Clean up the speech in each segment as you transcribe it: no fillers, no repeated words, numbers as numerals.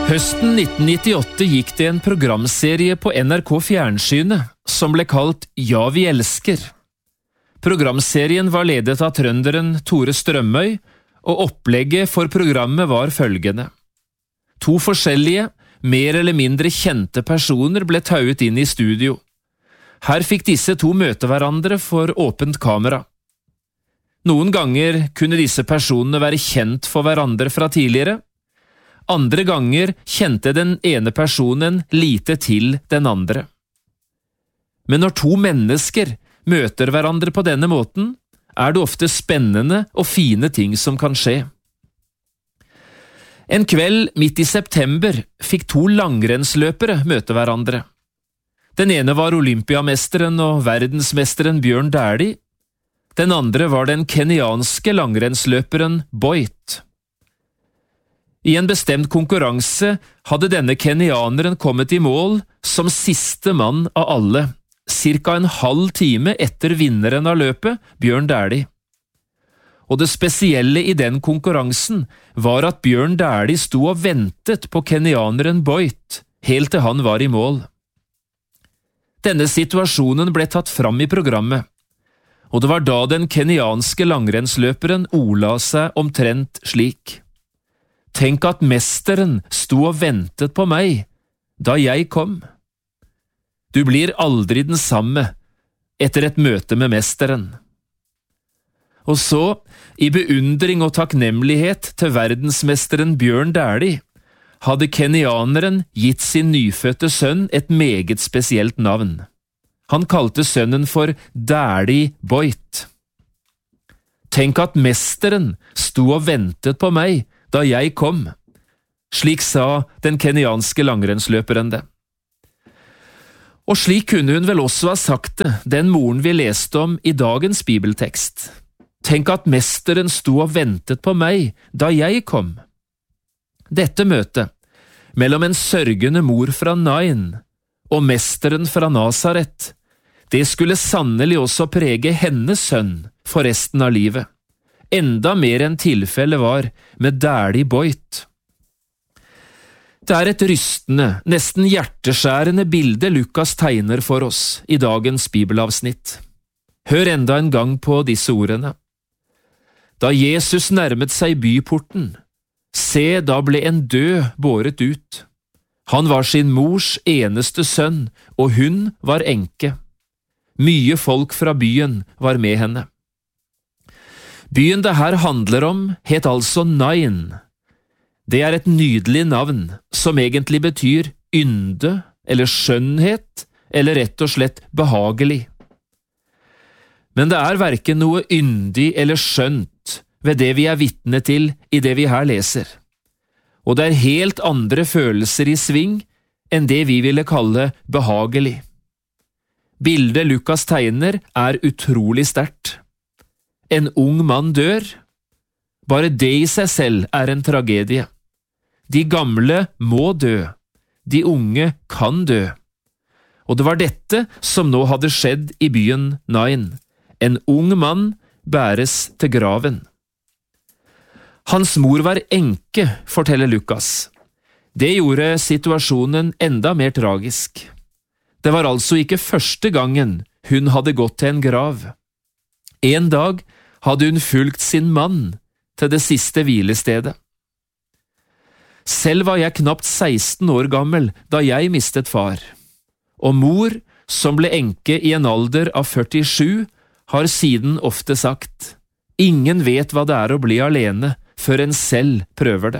Høsten 1998 gikk det en programserie på NRK Fjernsynet som ble kalt Ja, vi elsker. Programserien var ledet av trønderen Tore Strømøy, og opplegget for programmet var følgende. 2 forskjellige, mer eller mindre kjente personer ble tauet inn i studio. Her fikk disse 2 møte hverandre for åpent kamera. Noen ganger kunne disse personene være kjent for hverandre fra tidligere. Andre ganger kjente den ene personen lite til den andre. Men når 2 mennesker møter hverandre på denne måten, er det ofte spennende og fine ting som kan skje. En kveld midt i september fikk 2 langrennsløpere møte hverandre. Den ene var olympiamesteren og verdensmesteren Bjørn Dæhlie. Den andre var den kenyanske langrennsløperen Boit. I en bestemt konkurranse hadde denne kenyaneren kommet i mål som siste mann av alle, cirka en halv time etter vinneren av løpet, Bjørn Dæhlie. Og det spesielle i den konkurransen var at Bjørn Dæhlie sto og ventet på kenyaneren Boit, helt til han var i mål. Denne situasjonen ble tatt fram i programmet, og det var da den kenyanske langrennsløperen ordla seg omtrent slik. Tenk at mesteren sto og ventet på meg da jeg kom. Du blir aldri den samme etter et møte med mesteren. Og så, i beundring og takknemlighet til verdensmesteren Bjørn Dæhlie, hadde kenyaneren gitt sin nyfødte sønn et meget spesielt navn. Han kalte sønnen for Dæhlie Boit. Tenk at mesteren sto og ventet på meg da jeg kom. Slik sa den kenyanske langrennsløperen det. Og slik kunne hun vel også ha sagt det, den moren vi leste om i dagens bibeltekst. Tenk at mesteren sto og ventet på meg da jeg kom. Dette møtet, mellom en sørgende mor fra Nain og mesteren fra Nazaret, det skulle sannelig også prege hennes sønn for resten av livet. Enda mer enn tilfellet var med Dæhlie Boit. Det er et rystende, nesten hjerteskjærende bilde Lukas tegner for oss i dagens bibelavsnitt. Hør enda en gang på disse ordene. Da Jesus nærmet seg byporten, se, da ble en død båret ut. Han var sin mors eneste sønn, og hun var enke. Mye folk fra byen var med henne. Byen det her handler om het altså Nain. Det er et nydelig navn, som egentlig betyr ynde, eller skjønnhet, eller rett og slett behagelig. Men det er hverken noe yndig eller skjønt ved det vi er vitne til i det vi her leser. Og det er helt andre følelser i sving enn det vi ville kalle behagelig. Bildet Lukas tegner er utrolig sterkt. En ung mann dør. Bare det i seg selv er en tragedie. De gamle må dø. De unge kan dø. Og det var dette som nå hadde skjedd i byen Nain. En ung mann bæres til graven. Hans mor var enke, forteller Lukas. Det gjorde situasjonen enda mer tragisk. Det var altså ikke første gangen hun hadde gått til en grav. En dag hadde hun fulgt sin mann til det siste hvilestedet. Selv var jeg knapt 16 år gammel da jeg mistet far, og mor, som ble enke i en alder av 47, har siden ofte sagt, ingen vet hva det er å bli alene før en selv prøver det.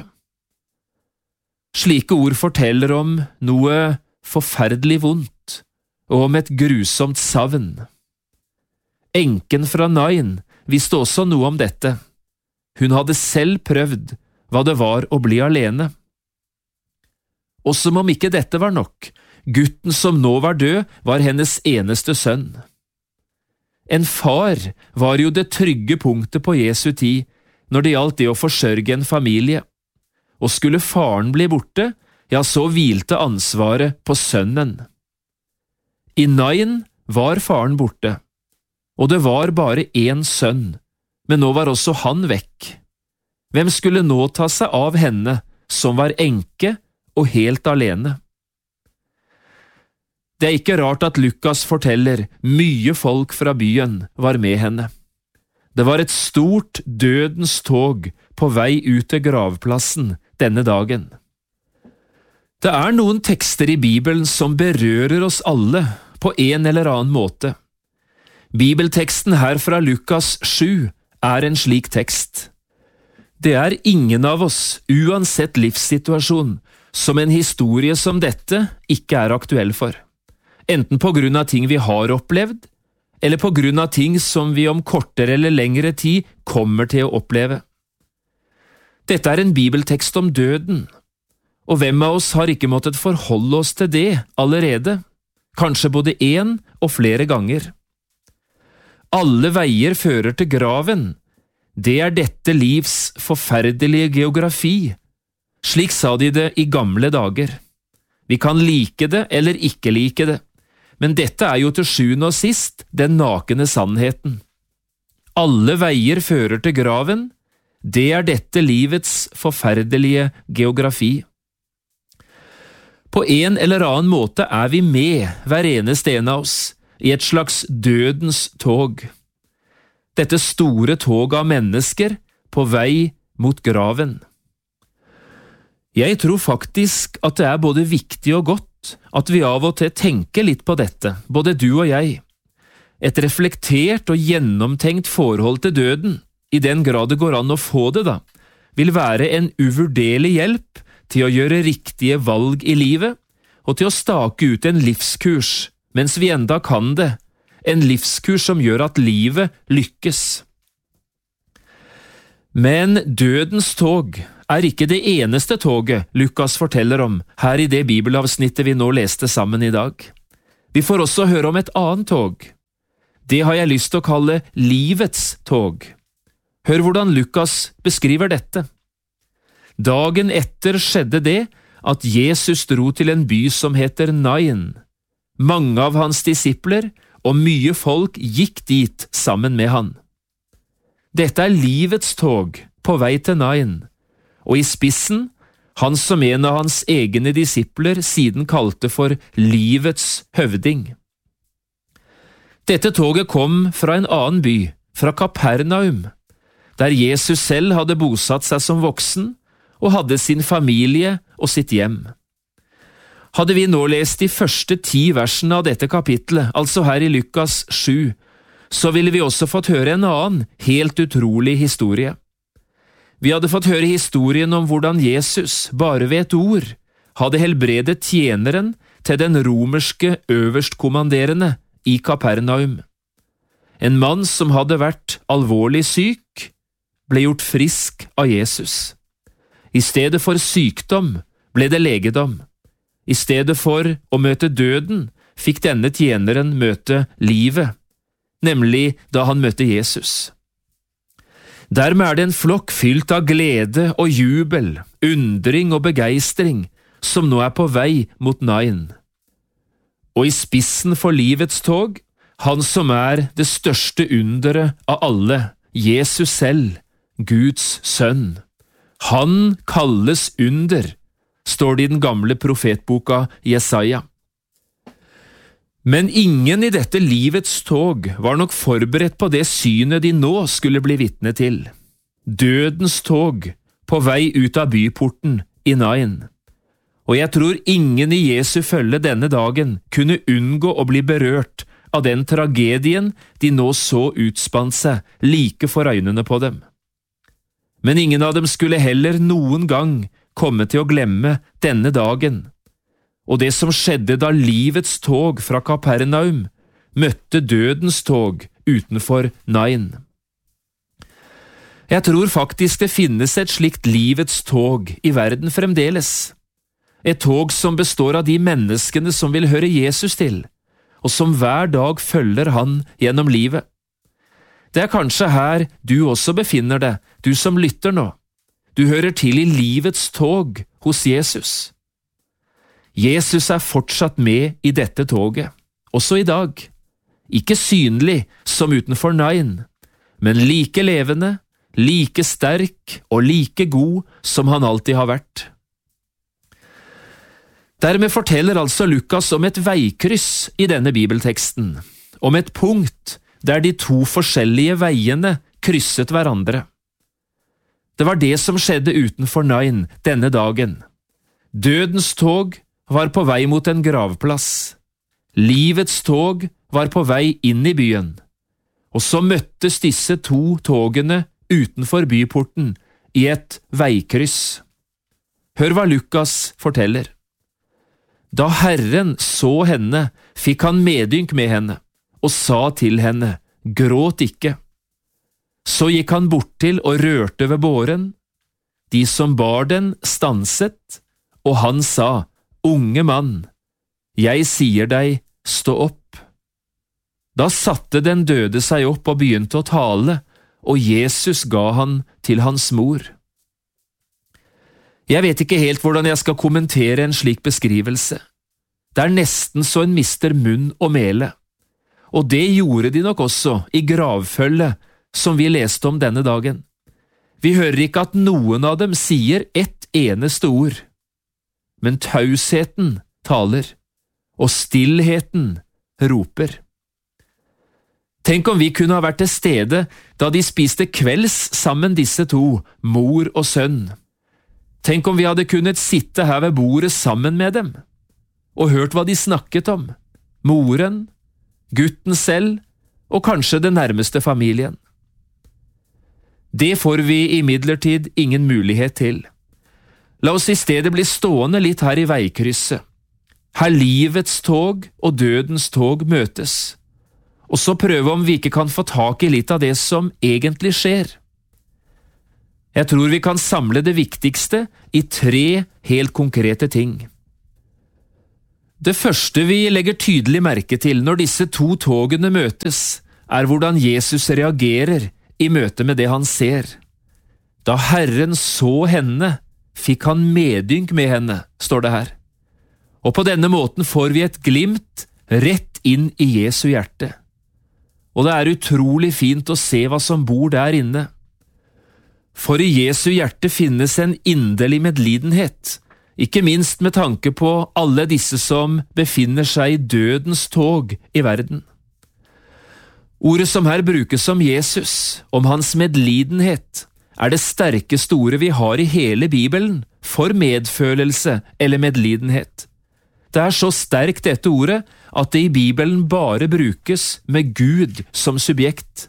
Slike ord forteller om noe forferdelig vondt, og om et grusomt savn. Enken fra Nain visste også noe om dette. Hun hadde selv prøvd hva det var å bli alene. Og som om ikke dette var nok, gutten som nå var død, var hennes eneste sønn. En far var jo det trygge punktet på Jesu tid når det gjaldt det å forsørge en familie. Og skulle faren bli borte, ja, så hvilte ansvaret på sønnen. I Nain var faren borte, og det var bare én sønn, men nå var også han vekk. Hvem skulle nå ta seg av henne, som var enke og helt alene. Det er ikke rart at Lukas forteller mye folk fra byen var med henne. Det var et stort dødens tog på vei ut til gravplassen denne dagen. Det er noen tekster i Bibelen som berører oss alle på en eller annen måte. Bibelteksten her fra Lukas 7 er en slik tekst. Det er ingen av oss, uansett livssituasjon, som en historie som dette ikke er aktuell for. Enten på grunn av ting vi har opplevd, eller på grunn av ting som vi om kortere eller lengre tid kommer til å oppleve. Dette er en bibeltekst om døden, og hvem av oss har ikke måttet forholde oss til det allerede, kanskje både en og flere ganger. Alle veier fører til graven. Det er dette livs forferdelige geografi. Slik sa de det i gamle dager. Vi kan like det eller ikke like det, men dette er jo til sjuende og sist den nakne sannheten. Alle veier fører til graven. Det er dette livets forferdelige geografi. På en eller annen måte er vi med, hver eneste en av oss, i et slags dødens tog. Dette store toget av mennesker på vei mot graven. Jeg tror faktisk at det er både viktig og godt at vi av og til tenker litt på dette, både du og jeg. Et reflektert og gjennomtenkt forhold til døden, i den grad det går an å få det da, vil være en uvurderlig hjelp til å gjøre riktige valg i livet, og til å stake ut en livskurs, mens vi enda kan det, en livskurs som gjør at livet lykkes. Men dødens tog er ikke det eneste toget Lukas forteller om her i det bibelavsnittet vi nå leste sammen i dag. Vi får også høre om et annet tog. Det har jeg lyst til å kalle livets tog. Hør hvordan Lukas beskriver dette. Dagen etter skjedde det at Jesus dro til en by som heter Nain. Mange av hans disipler og mye folk gikk dit sammen med han. Dette er livets tog på vei til Nain, og i spissen, han som en av hans egne disipler siden kalte for livets høvding. Dette toget kom fra en annen by, fra Kapernaum, der Jesus selv hadde bosatt seg som voksen og hadde sin familie og sitt hjem. Hadde vi nå lest de første 10 versene av dette kapitlet, altså her i Lukas 7, så ville vi også fått høre en annen, helt utrolig historie. Vi hadde fått høre historien om hvordan Jesus, bare ved et ord, hadde helbredet tjeneren til den romerske øverstkommanderende i Kapernaum. En mann som hadde vært alvorlig syk, ble gjort frisk av Jesus. I stedet for sykdom ble det legedom. I stedet for å møte døden fikk denne tjeneren møte livet, nemlig da han møtte Jesus. Dermed er det en flokk fylt av glede og jubel, undring og begeistring, som nå er på vei mot Nain. Og i spissen for livets tog, han som er det største underet av alle, Jesus selv, Guds sønn. Han kalles under, står det i den gamle profetboka Jesaja. Men ingen i dette livets tog var nok forberedt på det synet de nå skulle bli vitne til. Dødens tog på vei ut av byporten i Nain. Og jeg tror ingen i Jesu følge denne dagen kunne unngå å bli berørt av den tragedien de nå så utspant seg like for øynene på dem. Men ingen av dem skulle heller noen gang komme til å glemme denne dagen, og det som skjedde da livets tog fra Kapernaum møtte dødens tog utenfor Nain. Jeg tror faktisk det finnes et slikt livets tog i verden fremdeles. Et tog som består av de menneskene som vil høre Jesus til, og som hver dag følger han gjennom livet. Det er kanskje her du også befinner deg, du som lytter nå. Du hører til i livets tog hos Jesus. Jesus er fortsatt med i dette toget, også i dag. Ikke synlig som utenfor Nain, men like levende, like sterk og like god som han alltid har vært. Dermed forteller altså Lukas om et veikryss i denne bibelteksten, om et punkt der de to forskjellige veiene krysset hverandre. Det var det som skjedde utenfor Nain denne dagen. Dødens tog var på vei mot en gravplass. Livets tog var på vei inn i byen. Og så møttes disse to togene utenfor byporten i et veikryss. Hør hva Lukas forteller. Da Herren så henne, fikk han medynk med henne, og sa til henne, gråt ikke. Så gikk han bort til og rørte ved båren. De som bar den stanset, og han sa, unge mann, jeg sier deg, stå opp. Da satte den døde seg opp og begynte å tale, og Jesus ga han til hans mor. Jeg vet ikke helt hvordan jeg skal kommentere en slik beskrivelse. Det er nesten så en mister munn og mele. Og det gjorde de nok også i gravfølget som vi leste om denne dagen. Vi hører ikke at noen av dem sier ett eneste ord. Men tausheten taler, og stillheten roper. Tenk om vi kunne ha vært til stede da de spiste kvelds sammen disse to, mor og sønn. Tenk om vi hadde kunnet sitte her ved bordet sammen med dem, og hørt hva de snakket om, moren, gutten selv og kanskje den nærmeste familien. Det får vi imidlertid ingen mulighet til. La oss i stedet bli stående litt her i veikrysset, her livets tog og dødens tog møtes, og så prøve om vi ikke kan få tak i litt av det som egentlig skjer. Jeg tror vi kan samle det viktigste i 3 helt konkrete ting. Det første vi legger tydelig merke til når disse to togene møtes, er hvordan Jesus reagerer i møte med det han ser. Da Herren så henne, fikk han medynk med henne, står det her. Og på denne måten får vi et glimt rett inn i Jesu hjerte. Og det er utrolig fint å se hva som bor der inne. For i Jesu hjerte finnes en inderlig medlidenhet, ikke minst med tanke på alle disse som befinner seg i dødens tog i verden. Ordet som her brukes om Jesus, om hans medlidenhet, er det sterkeste ordet vi har i hele Bibelen for medfølelse eller medlidenhet. Det er så sterkt dette ordet at det i Bibelen bare brukes med Gud som subjekt.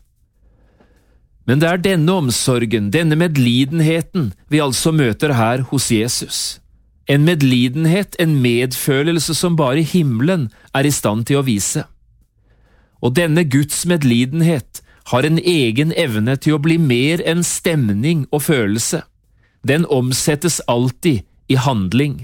Men det er denne omsorgen, denne medlidenheten vi altså møter her hos Jesus. En medlidenhet, en medfølelse som bare himmelen er i stand til å vise. Og denne Guds medlidenhet har en egen evne til å bli mer enn stemning og følelse. Den omsettes alltid i handling.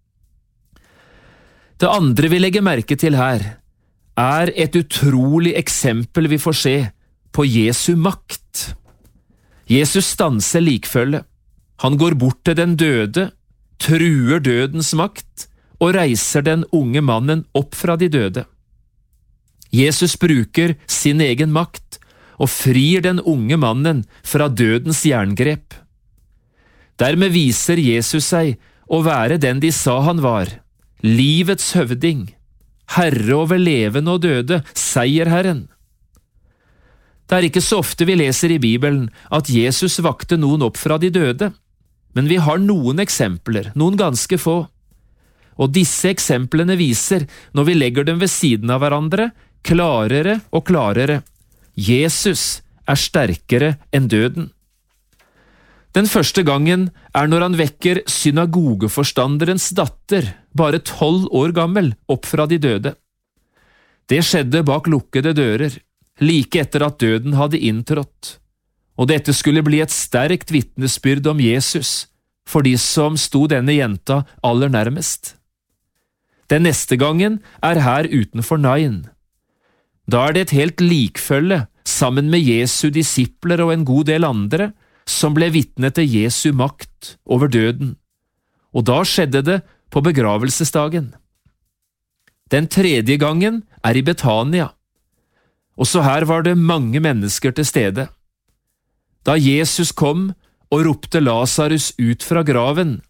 Det andre vi legger merke til her, er et utrolig eksempel vi får se på Jesu makt. Jesus stanser likfølge. Han går bort til den døde, truer dødens makt og reiser den unge mannen opp fra de døde. Jesus bruker sin egen makt og frir den unge mannen fra dødens jerngrep. Dermed viser Jesus seg å være den de sa han var, livets høvding, herre over levende og døde, seierherren. Det er ikke så ofte vi leser i Bibelen at Jesus vakte noen opp fra de døde, men vi har noen eksempler, noen ganske få. Og disse eksemplene viser, når vi legger dem ved siden av hverandre, klarere og klarere. Jesus er sterkere enn døden. Den første gangen er når han vekker synagogeforstanderens datter, bare 12 år gammel, opp fra de døde. Det skjedde bak lukkede dører, like etter at døden hadde inntrådt, og dette skulle bli et sterkt vitnesbyrd om Jesus for de som sto denne jenta aller nærmest. Den neste gangen er her utenfor Nain. Da er det et helt likfølge, sammen med Jesu disipler og en god del andre, som ble vitne til Jesu makt over døden, og da skjedde det på begravelsesdagen. Den tredje gangen er i Betania. Også her var det mange mennesker til stede. Da Jesus kom og ropte Lazarus ut fra graven,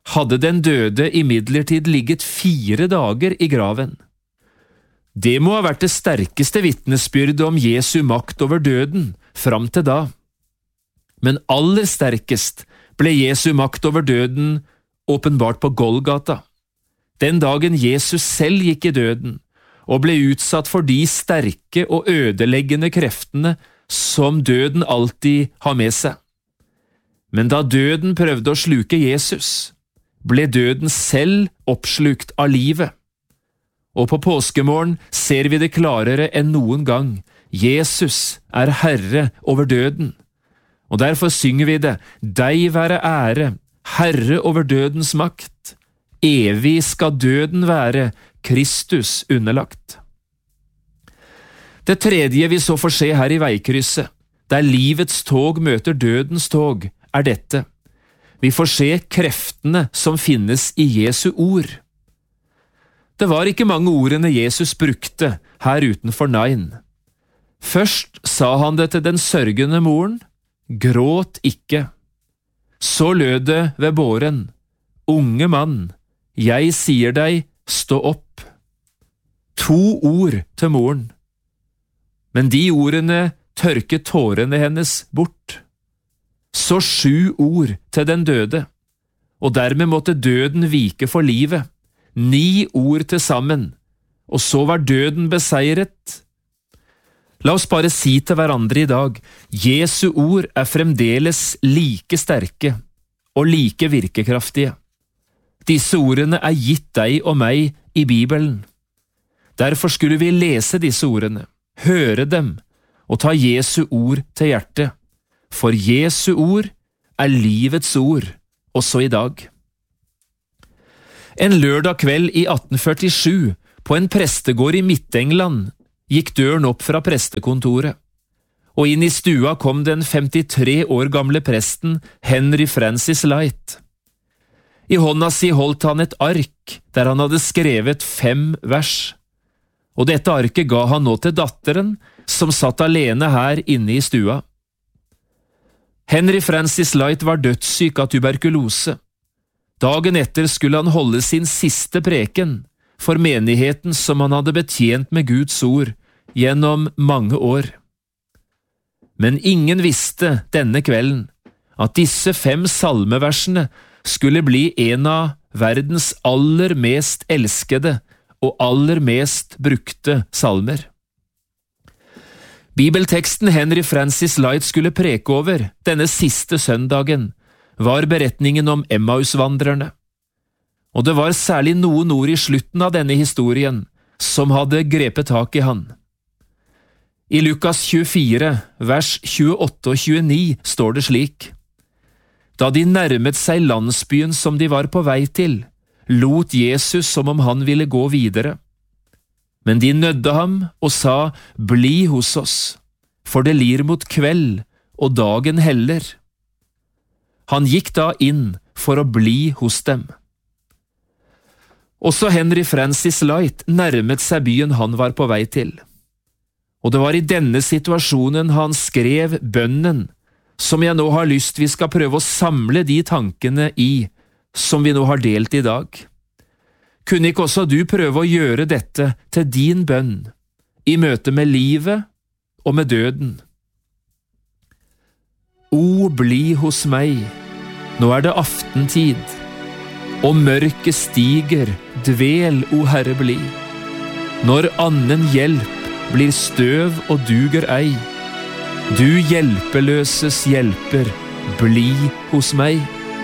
hadde den døde imidlertid ligget 4 dager i graven. Det må ha vært det sterkeste vitnesbyrdet om Jesu makt over døden, fram til da. Men aller sterkest ble Jesu makt over døden åpenbart på Golgata, den dagen Jesus selv gikk i døden og ble utsatt for de sterke og ødeleggende kreftene som døden alltid har med seg. Men da døden prøvde å sluke Jesus, ble døden selv oppslukt av livet. Og på påskemorgen ser vi det klarere enn noen gang. Jesus er herre over døden. Og derfor synger vi det, «Deg være ære, herre over dødens makt. Evig skal døden være, Kristus underlagt.» Det tredje vi så får se her i veikrysset, der livets tog møter dødens tog, er dette. Vi får se kreftene som finnes i Jesu ord. Det var ikke mange ordene Jesus brukte her utenfor Nain. Først sa han det til den sørgende moren, «Gråt ikke». Så lød det ved båren, «Unge mann, jeg sier deg, stå opp». 2 ord til moren. Men de ordene tørket tårene hennes bort. Så 7 ord til den døde, og dermed måtte døden vike for livet. 9 ord til sammen, og så var døden beseiret. La oss bare si til hverandre i dag, Jesu ord er fremdeles like sterke og like virkekraftige. Disse ordene er gitt deg og meg i Bibelen. Derfor skulle vi lese disse ordene, høre dem og ta Jesu ord til hjertet. For Jesu ord er livets ord, også i dag. En lørdag kveld i 1847, på en prestegård i Midt-England, gikk døren opp fra prestekontoret, og inn i stua kom den 53 år gamle presten Henry Francis Light. I hånda si holdt han et ark der han hadde skrevet 5 vers, og dette arket ga han nå til datteren, som satt alene her inne i stua. Henry Francis Light var dødssyk av tuberkulose. Dagen etter skulle han holde sin siste preken for menigheten som han hadde betjent med Guds ord gjennom mange år. Men ingen visste denne kvelden at disse 5 salmeversene skulle bli en av verdens aller mest elskede og aller mest brukte salmer. Bibelteksten Henry Francis Light skulle preke over denne siste søndagen var beretningen om Emmausvandrerne. Og det var særlig noen ord i slutten av denne historien som hadde grepet tak i han. I Lukas 24, vers 28 og 29 står det slik: Da de nærmet seg landsbyen som de var på vei til, lot Jesus som om han ville gå videre. Men de nødde ham og sa, «Bli hos oss, for det lir mot kveld, og dagen heller.» Han gikk da inn for å bli hos dem. Også Henry Francis Light nærmet seg byen han var på vei til. Og det var i denne situasjonen han skrev bønnen, som jeg nå har lyst vi skal prøve å samle de tankene i, som vi nå har delt i dag. Kunne ikke også du prøve å gjøre dette til din bønn, i møte med livet og med døden? O, bli hos meg, nå er det aftentid, og mørket stiger, dvel, o Herre, bli. Når annen hjelp blir støv og duger ei, du hjelpeløses hjelper, bli hos meg.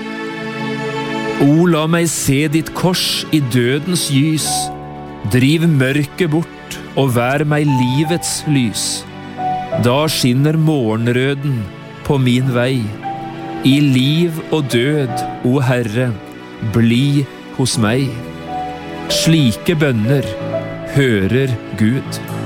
O, la meg se ditt kors i dødens gys, driv mørket bort og vær meg livets lys. Da skinner morgenrøden på min vei, i liv og død, o Herre, bli hos meg. Slike bønner hører Gud.